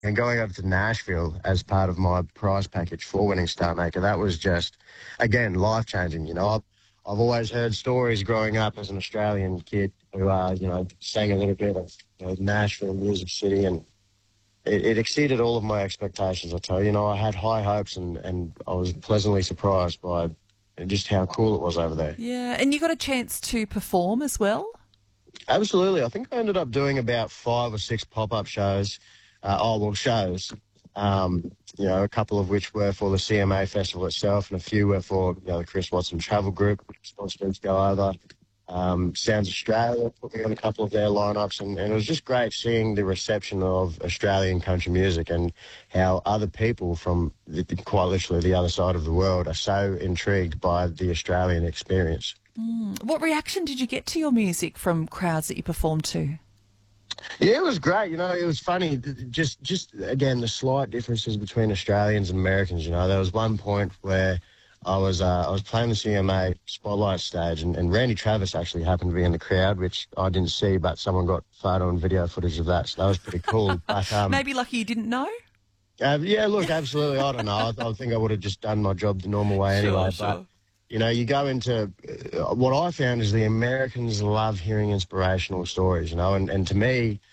And going over to Nashville as part of my prize package for winning Star Maker, that was just, again, life-changing. I've always heard stories growing up as an Australian kid who, sang a little bit of Nashville, Music City, and it exceeded all of my expectations, I tell you. I had high hopes and I was pleasantly surprised by just how cool it was over there. Yeah, and you got a chance to perform as well? Absolutely. I think I ended up doing about 5 or 6 pop-up shows. Shows. A couple of which were for the CMA Festival itself, and a few were for the Chris Watson Travel Group, sponsored to go over. Sounds Australia put me on a couple of their lineups, and it was just great seeing the reception of Australian country music and how other people from quite literally the other side of the world are so intrigued by the Australian experience. What reaction did you get to your music from crowds that you performed to? Yeah, it was great. It was funny. Just again, the slight differences between Australians and Americans. There was one point where I was playing the CMA Spotlight stage, and Randy Travis actually happened to be in the crowd, which I didn't see, but someone got photo and video footage of that, so that was pretty cool. But maybe lucky you didn't know. Yeah, look, absolutely. I don't know. I think I would have just done my job the normal way anyway. Sure. But you go into what I found is the Americans love hearing inspirational stories, and to me,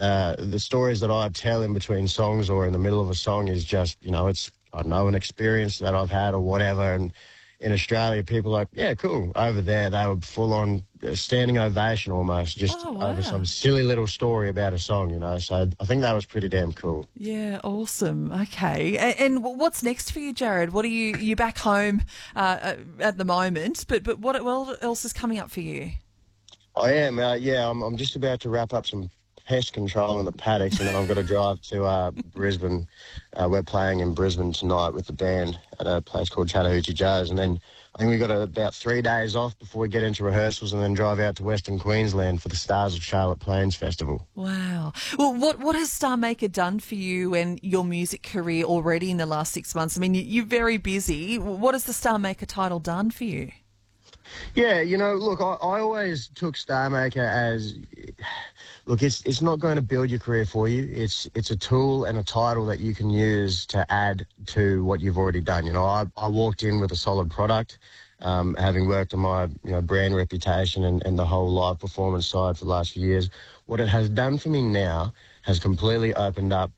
the stories that I tell in between songs or in the middle of a song is just, it's, I don't know, an experience that I've had or whatever. And in Australia, people are like, yeah, cool. Over there, they were full on standing ovation almost, just over some silly little story about a song, So I think that was pretty damn cool. Yeah, awesome. Okay. And what's next for you, Jared? What are you back home at the moment, but what else is coming up for you? I am, I'm just about to wrap up some pest control in the paddocks, and then I've got to drive to Brisbane. We're playing in Brisbane tonight with the band at a place called Chattahoochee Joe's, and then I think we've got about 3 days off before we get into rehearsals and then drive out to Western Queensland for the Stars of Charlotte Plains Festival. Wow. Well, what has Star Maker done for you and your music career already in the last 6 months? I mean, you're very busy. What has the Star Maker title done for you? Yeah, look, I always took Star Maker as, look, it's not going to build your career for you. It's a tool and a title that you can use to add to what you've already done. I walked in with a solid product, having worked on my brand reputation and the whole live performance side for the last few years. What it has done for me now has completely opened up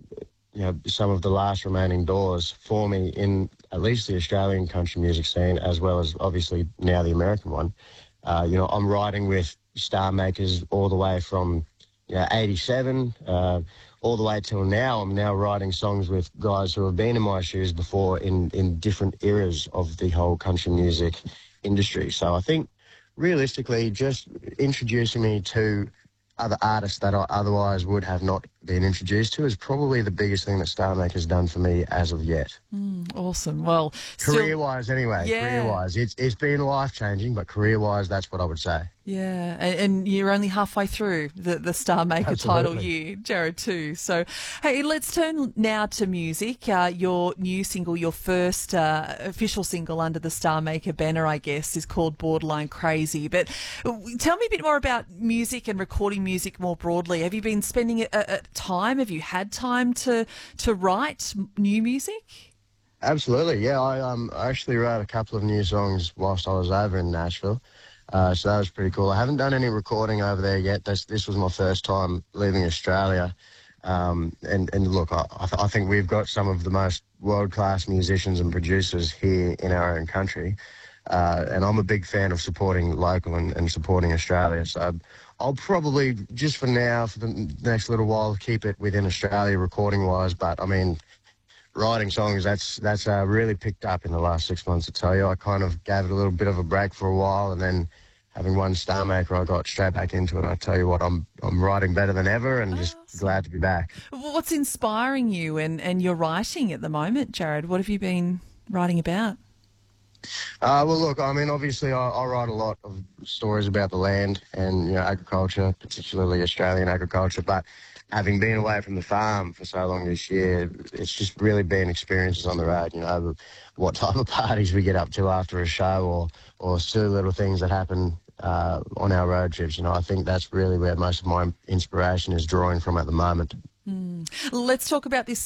some of the last remaining doors for me in at least the Australian country music scene, as well as obviously now the American one. I'm writing with Star Makers all the way from 87 all the way till now. I'm now writing songs with guys who have been in my shoes before in different eras of the whole country music industry. So I think realistically just introducing me to other artists that I otherwise would have not been introduced to is probably the biggest thing that Star Maker's done for me as of yet. Awesome. Well, career-wise anyway, career-wise. It's been life-changing, but career-wise, that's what I would say. Yeah, and you're only halfway through the Star Maker title year, Jared, too. So, hey, let's turn now to music. Your new single, your first official single under the Star Maker banner, I guess, is called Borderline Crazy. But tell me a bit more about music and recording music more broadly. Have you been spending time? Have you had time to write new music? Absolutely, yeah. I actually wrote a couple of new songs whilst I was over in Nashville. So that was pretty cool. I haven't done any recording over there yet. This was my first time leaving Australia. And look, I think we've got some of the most world-class musicians and producers here in our own country. And I'm a big fan of supporting local and supporting Australia. So I'll probably, just for now, for the next little while, keep it within Australia recording-wise. But, I mean, writing songs, that's really picked up in the last 6 months, I tell you. I kind of gave it a little bit of a break for a while, and then having won Star Maker, I got straight back into it. I tell you what, I'm writing better than ever and just glad to be back. What's inspiring you and your writing at the moment, Jared? What have you been writing about? Well, look, I mean, obviously I write a lot of stories about the land and, agriculture, particularly Australian agriculture, but having been away from the farm for so long this year, it's just really been experiences on the road, what type of parties we get up to after a show or silly little things that happen on our road trips. I think that's really where most of my inspiration is drawing from at the moment. Let's talk about this